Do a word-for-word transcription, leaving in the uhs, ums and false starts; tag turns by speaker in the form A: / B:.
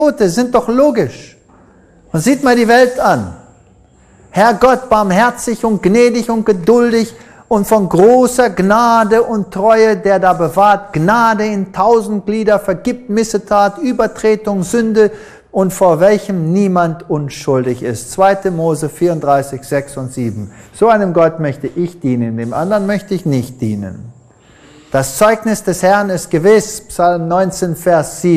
A: Gebote sind doch logisch. Man sieht mal die Welt an. Herr Gott, barmherzig und gnädig und geduldig und von großer Gnade und Treue, der da bewahrt Gnade in tausend Glieder, vergibt Missetat, Übertretung, Sünde und vor welchem niemand unschuldig ist. zweite Mose vierunddreißig, sechs und sieben. So einem Gott möchte ich dienen, dem anderen möchte ich nicht dienen. Das Zeugnis des Herrn ist gewiss, Psalm neunzehn, Vers sieben.